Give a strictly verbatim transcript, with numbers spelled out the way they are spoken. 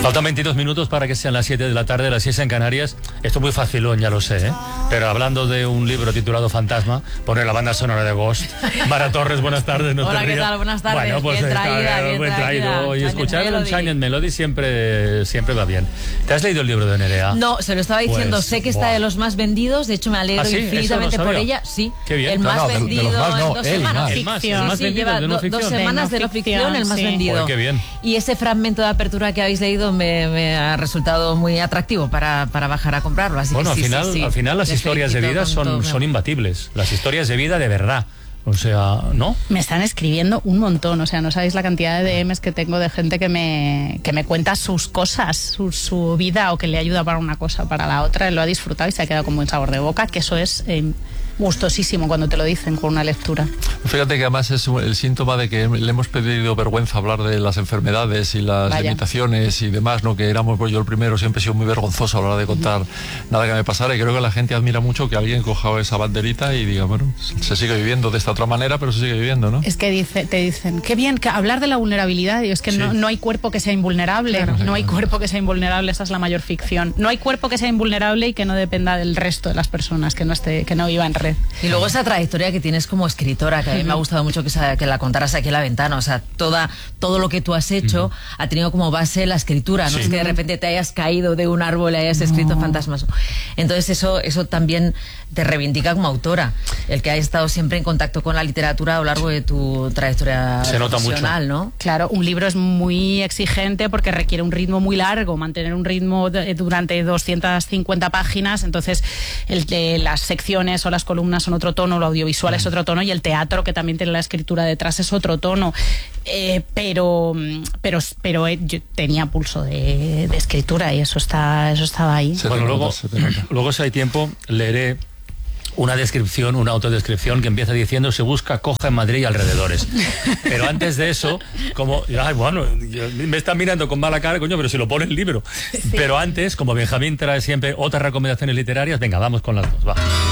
Faltan veintidós minutos para que sean las siete de la tarde, las seis en Canarias. Esto es muy facilón, ya lo sé, ¿eh? Pero hablando de un libro titulado Fantasma, pone la banda sonora de Ghost. Mara Torres, buenas tardes. No Hola, te ¿qué rías. tal? Buenas tardes. Bueno, pues bien está, traída, bien buen traída. traído. Y Shining escuchar un Melody. Shining Melody siempre, siempre va bien. ¿Te has leído el libro de Nerea? No, se lo estaba diciendo, Pues, sé que está buah. de los más vendidos, de hecho me alegro ¿Ah, sí? infinitamente Eso no por sabía. ella. Sí, Qué bien. el No, más no, de- de los vendido más no, en dos él, semanas. más. El más, Sí, el más sí, vendido lleva de no do- ficción. dos semanas de De no no ficción, ficción, el más sí. vendido. Joder, qué bien. Y ese fragmento de apertura que habéis leído me, me ha resultado muy atractivo para, para bajar a comprarlo. Así Bueno, que al sí, final, sí, sí. al final las Le historias de felicito vida con son, todo, son mi- imbatibles. Las historias de vida de verdad. O sea, ¿no? Me están escribiendo un montón, o sea, no sabéis la cantidad de D Ms que tengo de gente que me, que me cuenta sus cosas, su, su vida, o que le ayuda para una cosa, para la otra, lo ha disfrutado y se ha quedado con buen sabor de boca, que eso es eh, gustosísimo cuando te lo dicen con una lectura. Fíjate que además es el síntoma de que le hemos pedido vergüenza hablar de las enfermedades y las Vaya. limitaciones y demás, ¿no? Que éramos, pues yo el primero siempre he sido muy vergonzoso a la hora de contar nada que me pasara, y creo que la gente admira mucho que alguien coja esa banderita y diga, bueno, se sigue viviendo de esta otra manera, pero se sigue viviendo, ¿no? Es que dice, te dicen, qué bien, que hablar de la vulnerabilidad, y es que Sí. no, no hay cuerpo que sea invulnerable, no hay cuerpo que sea invulnerable, esa es la mayor ficción. No hay cuerpo que sea invulnerable y que no dependa del resto de las personas, que no esté, que no viva en red. Y luego esa trayectoria que tienes como escritora, que a mí me ha gustado mucho que, esa- que la contaras aquí en la ventana. O sea, toda, todo lo que tú has hecho ha tenido como base la escritura. No Sí. es que de repente te hayas caído de un árbol y hayas escrito fantasmas. Entonces eso, eso también te reivindica como autora. El que hayas estado siempre en contacto con la literatura a lo largo de tu trayectoria Se nota mucho. profesional, ¿no? Claro, un libro es muy exigente porque requiere un ritmo muy largo, mantener un ritmo de- durante doscientas cincuenta páginas, entonces el de las secciones o las columnas son otro tono, lo audiovisual es otro tono, y el teatro, que también tiene la escritura detrás, es otro tono. Eh, pero pero pero eh, yo tenía pulso de, de escritura y eso está eso estaba ahí. Se Bueno, te luego, nota, se te nota. luego si hay tiempo, leeré una descripción, una autodescripción que empieza diciendo: se busca coja en Madrid y alrededores. Pero antes de eso, como, ay, bueno, yo- me están mirando con mala cara, coño, pero si lo pone el libro. Pero antes, como Benjamín trae siempre otras recomendaciones literarias, venga, vamos con las dos, va.